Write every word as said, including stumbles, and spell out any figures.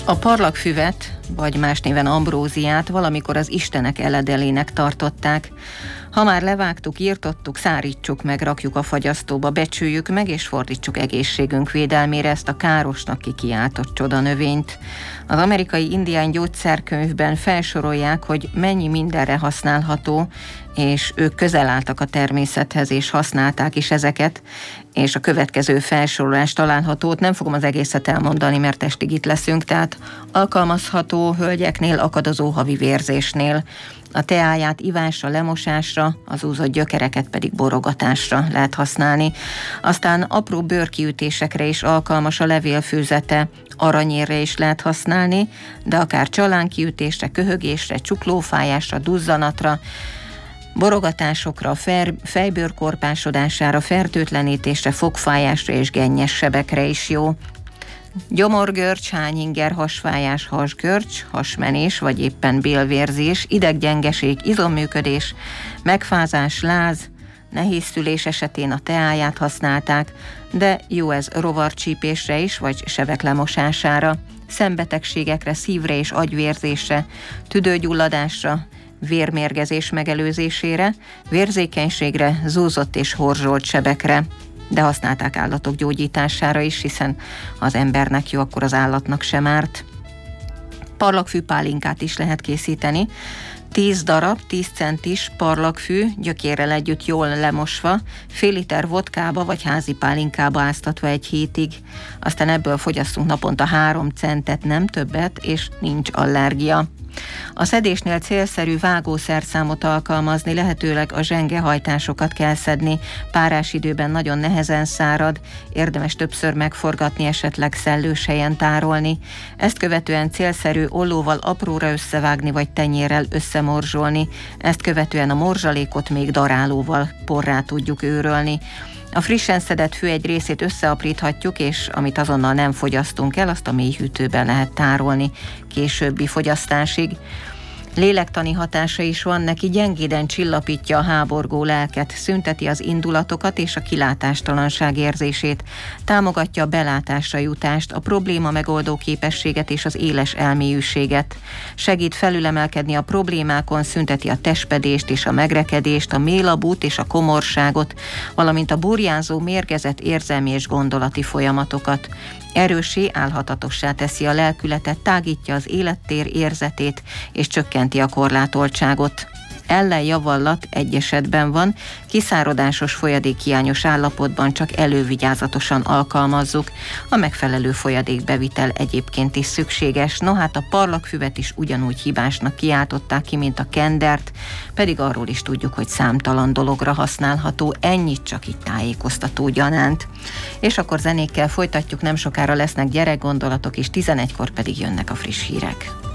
A parlagfüvet, vagy más néven ambróziát valamikor az istenek eledelének tartották. Ha már levágtuk, írtottuk, szárítsuk meg, rakjuk a fagyasztóba, becsüljük meg és fordítsuk egészségünk védelmére ezt a károsnak kikiáltott csodanövényt. Az amerikai indián gyógyszerkönyvben felsorolják, hogy mennyi mindenre használható, és ők közel álltak a természethez, és használták is ezeket, és a következő felsorolás található, nem fogom az egészet elmondani, mert estig itt leszünk, tehát alkalmazható hölgyeknél, akadozó havi vérzésnél, a teáját ivásra, lemosásra, az úzott gyökereket pedig borogatásra lehet használni. Aztán apró bőrkiütésekre is alkalmas a levélfőzete, aranyérre is lehet használni, de akár csalánkiütésre, köhögésre, csuklófájásra, duzzanatra, borogatásokra, fer, fejbőr korpásodására, fertőtlenítésre, fogfájásra és gennyes sebekre is jó. Gyomorgörcs, hányinger, hasfájás, hasgörcs, hasmenés vagy éppen bélvérzés, ideggyengeség, izomműködés, megfázás, láz, nehézszülés esetén a teáját használták, de jó ez rovarcsípésre is, vagy sebek lemosására, szembetegségekre, szívre és agyvérzésre, tüdőgyulladásra, vérmérgezés megelőzésére, vérzékenységre, zúzott és horzsolt sebekre, de használták állatok gyógyítására is, hiszen ha az embernek jó, akkor az állatnak sem árt. Parlagfű pálinkát is lehet készíteni. tíz darab, tíz centis parlagfű gyökérrel együtt jól lemosva, fél liter vodkába vagy házi pálinkába áztatva egy hétig. Aztán ebből fogyasszunk naponta három centet, nem többet, és nincs allergia. A szedésnél célszerű vágószerszámot alkalmazni, lehetőleg a zsengehajtásokat kell szedni, párás időben nagyon nehezen szárad, érdemes többször megforgatni, esetleg szellős helyen tárolni. Ezt követően célszerű ollóval apróra összevágni vagy tenyérrel összemorzsolni, ezt követően a morzsalékot még darálóval porrá tudjuk őrölni. A frissen szedett fű egy részét összeapríthatjuk, és amit azonnal nem fogyasztunk el, azt a mélyhűtőben lehet tárolni későbbi fogyasztásig. Lélektani hatása is van neki, gyengéden csillapítja a háborgó lelket, szünteti az indulatokat és a kilátástalanság érzését, támogatja a belátásra jutást, a probléma megoldó képességet és az éles elmélyűséget, segít felülemelkedni a problémákon, szünteti a testpedést és a megrekedést, a mélabút és a komorságot, valamint a burjánzó, mérgezett érzelmi és gondolati folyamatokat. Erőssé, álhatatossá teszi a lelkületet, tágítja az élettér érzetét és csökkenti a korlátoltságot. Ellenjavallat egy esetben van, kiszárodásos folyadékhiányos állapotban csak elővigyázatosan alkalmazzuk, a megfelelő folyadékbevitel egyébként is szükséges, no hát a parlagfüvet is ugyanúgy hibásnak kiáltották ki, mint a kendert, pedig arról is tudjuk, hogy számtalan dologra használható, ennyit csak itt tájékoztató gyanánt. És akkor zenékkel folytatjuk, nem sokára lesznek gyerekgondolatok, és tizenegykor pedig jönnek a friss hírek.